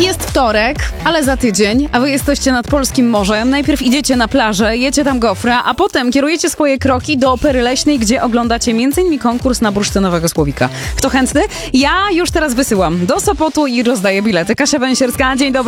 Jest wtorek, ale za tydzień, a wy jesteście nad polskim morzem. Najpierw idziecie na plażę, jecie tam gofra, a potem kierujecie swoje kroki do Opery Leśnej, gdzie oglądacie m.in. konkurs na bursztynowego słowika. Kto chętny? Ja już teraz wysyłam do Sopotu i rozdaję bilety. Kasia Węsierska, dzień dobry.